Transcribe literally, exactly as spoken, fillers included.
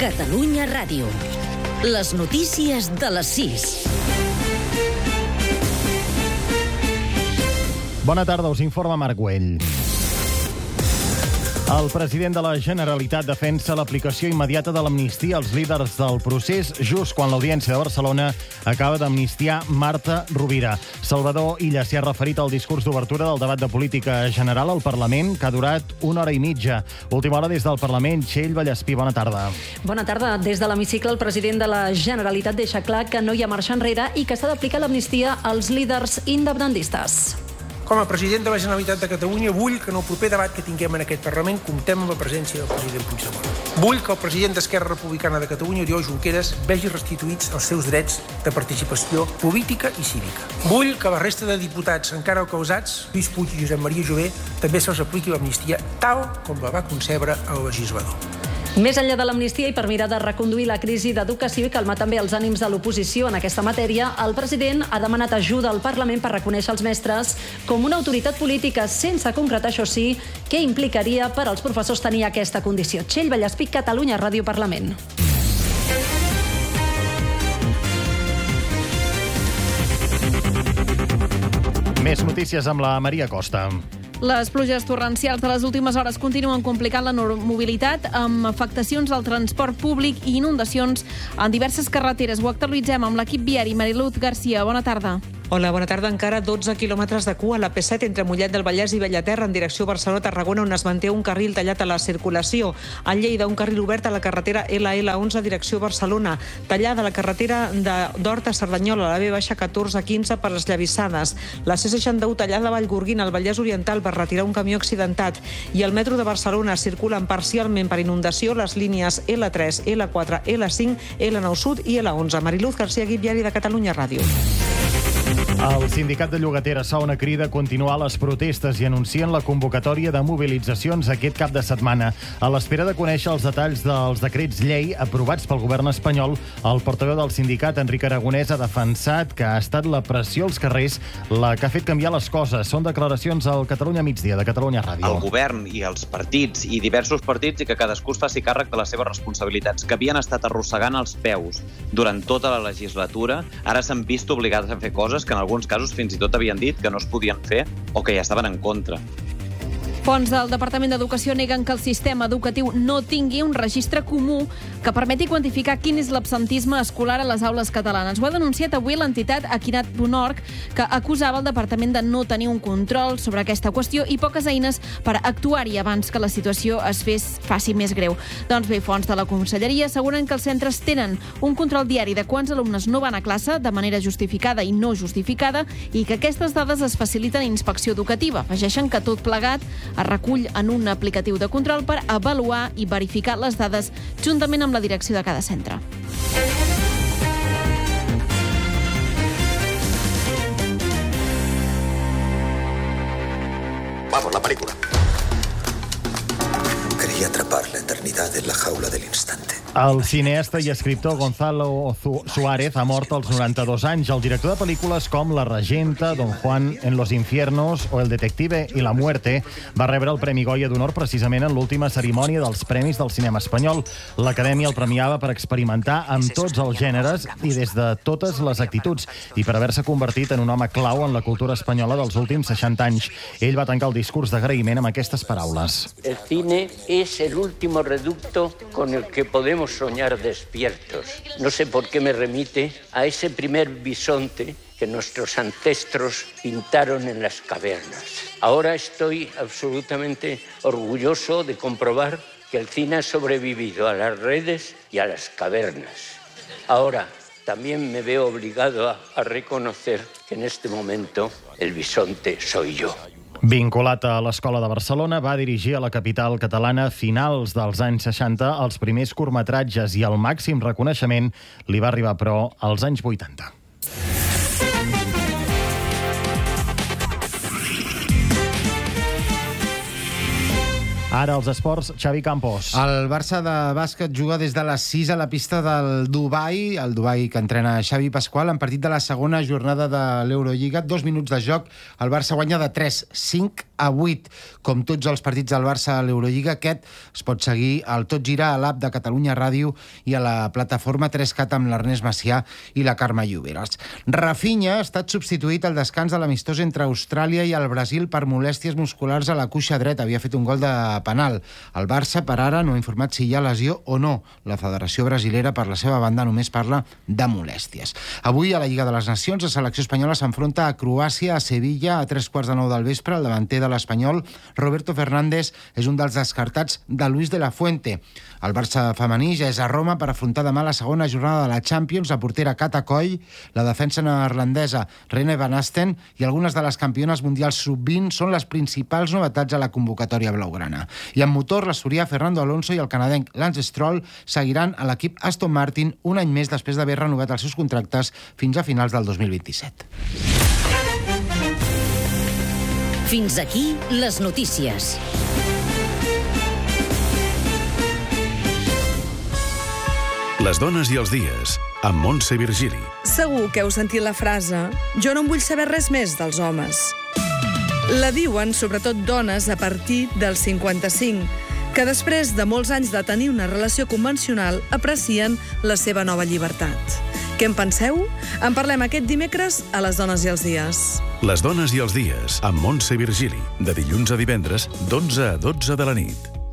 Catalunya Ràdio. Les notícies de les sis. Bona tarda, us informa Marc Güell. El president de la Generalitat defensa l'aplicació immediata de l'amnistia als líders del procés just quan l'Audiència de Barcelona acaba d'amnistiar Marta Rovira. Salvador Illa s'hi ha referit al discurs d'obertura del debat de política general al Parlament, que ha durat una hora i mitja. Última hora des del Parlament. Txell Vallespí, bona tarda. Bona tarda. Des de l'hemicicle, el president de la Generalitat deixa clar que no hi ha marxa enrere i que s'ha d'aplicar l'amnistia als líders independentistes. Com a president de la Generalitat de Catalunya, vull que en el proper debat que tinguem en aquest Parlament comptem amb la presència del president Puigdemont. Vull que el president d'Esquerra Republicana de Catalunya, Oriol Junqueras, vegi restituïts els seus drets de participació política i cívica. Vull que la resta de diputats encara causats, Lluís Puig i Josep Maria Jové, també se'ls apliqui l'amnistia tal com la va concebre el legislador. Més enllà de l'amnistia i per mirar de reconduir la crisi d'educació i calmar també els ànims de l'oposició en aquesta matèria, el president ha demanat ajuda al Parlament per reconèixer els mestres com una autoritat política, sense concretar, això sí, què implicaria per als professors tenir aquesta condició. Txell Vallespí, Catalunya Ràdio, Parlament. Més notícies amb la Maria Costa. Les pluges torrencials de les últimes hores continuen complicant la mobilitat amb afectacions al transport públic i inundacions en diverses carreteres. Ho actualitzem amb l'equip viari. Mariluz Garcia, bona tarda. Hola, bona tarda. Encara dotze quilòmetres de cua a la P set entre Mollet del Vallès i Bellaterra en direcció Barcelona-Tarragona, on es manté un carril tallat a la circulació. A Lleida, un carril obert a la carretera L L onze direcció Barcelona. Tallada la carretera d'Horta a Cerdanyola, a la B baixa catorze quinze per esllavissades. La C seixanta u tallada a Vallgorguina, al Vallès Oriental, per retirar un camió accidentat. I el metro de Barcelona circulen parcialment per inundació les línies L tres, L quatre, L cinc, L nou Sud i L onze. Mariluz Garcia, equip viari de Catalunya Ràdio. El sindicat de llogateres fa una crida a continuar les protestes i anuncien la convocatòria de mobilitzacions aquest cap de setmana. A l'espera de conèixer els detalls dels decrets llei aprovats pel govern espanyol, el portaveu del sindicat, Enric Aragonès, ha defensat que ha estat la pressió als carrers la que ha fet canviar les coses. Són declaracions al Catalunya Migdia, de Catalunya Ràdio. El govern i els partits, i diversos partits, i que cadascú es faci càrrec de les seves responsabilitats, que havien estat arrossegant els peus durant tota la legislatura, ara s'han vist obligats a fer coses que en alguns casos fins i tot havien dit que no es podien fer o que ja estaven en contra. Fonts del Departament d'Educació neguen que el sistema educatiu no tingui un registre comú que permeti quantificar quin és l'absentisme escolar a les aules catalanes. Ho ha denunciat avui l'entitat Equinat punt org, que acusava el departament de no tenir un control sobre aquesta qüestió i poques eines per actuar-hi abans que la situació es fes, faci més greu. Doncs bé, fonts de la Conselleria asseguren que els centres tenen un control diari de quants alumnes no van a classe de manera justificada i no justificada i que aquestes dades es faciliten a inspecció educativa. Afegeixen que tot plegat es recull en un aplicatiu de control per avaluar i verificar les dades juntament amb la direcció de cada centre. Vamos, la película. Quería atrapar la eternidad en la jaula del instante. El cineasta i escriptor Gonzalo Suárez ha mort als noranta-dos anys. El director de pel·lícules com La Regenta, Don Juan en los infiernos o El detective i la muerte va rebre el Premi Goya d'Honor precisament en l'última cerimònia dels Premis del cinema espanyol. L'Acadèmia el premiava per experimentar amb tots els gèneres i des de totes les actituds i per haver-se convertit en un home clau en la cultura espanyola dels últims seixanta anys. Ell va tancar el discurs d'agraïment amb aquestes paraules. El cine es el último reducto con el que podemos soñar despiertos. No sé por qué me remite a ese primer bisonte que nuestros ancestros pintaron en las cavernas. Ahora estoy absolutamente orgulloso de comprobar que el cine ha sobrevivido a las redes y a las cavernas. Ahora también me veo obligado a, a reconocer que en este momento el bisonte soy yo. Vinculat a l'Escola de Barcelona, va dirigir a la capital catalana a finals dels anys seixanta els primers curtmetratges i el màxim reconeixement li va arribar, però, als anys vuitanta. Ara els esports, Xavi Campos. El Barça de bàsquet juga des de les sis a la pista del Dubai, el Dubai que entrena Xavi Pasqual, en partit de la segona jornada de l'Eurolliga. Dos minuts de joc, el Barça guanya de tres, cinc a vuit. Com tots els partits del Barça a l'Eurolliga, aquest es pot seguir al Tot Gira a l'app de Catalunya Ràdio i a la plataforma tres cat amb l'Ernest Macià i la Carme Lloberes. Rafinha ha estat substituït al descans de l'amistós entre Austràlia i el Brasil per molèsties musculars a la cuixa dreta. Havia fet un gol de penal. El Barça, per ara, no ha informat si hi ha lesió o no. La Federació Brasilera, per la seva banda, només parla de molèsties. Avui, a la Lliga de les Nacions, la selecció espanyola s'enfronta a Croàcia, a Sevilla, a tres quarts de nou del vespre. El davanter de l'Espanyol, Roberto Fernández, és un dels descartats de Luis de la Fuente. El Barça femení ja és a Roma per afrontar demà la segona jornada de la Champions. La portera Cata Coll, la defensa neerlandesa Rene Van Asten i algunes de les campiones mundials sub vint són les principals novetats a la convocatòria blaugrana. I en motor, l'asturià Fernando Alonso i el canadenc Lance Stroll seguiran a l'equip Aston Martin un any més després d'haver renovat els seus contractes fins a finals del dos mil vint-i-set. Fins aquí les notícies. Les dones i els dies, amb Montse Virgili. Segur que heu sentit la frase «Jo no en vull saber res més dels homes». La diuen sobretot dones a partir dels cinquanta-cinc, que després de molts anys de tenir una relació convencional aprecien la seva nova llibertat. Què en penseu? En parlem aquest dimecres a Les dones i els dies. Les dones i els dies, amb Montse Virgili, de dilluns a divendres, d'onze a dotze de la nit.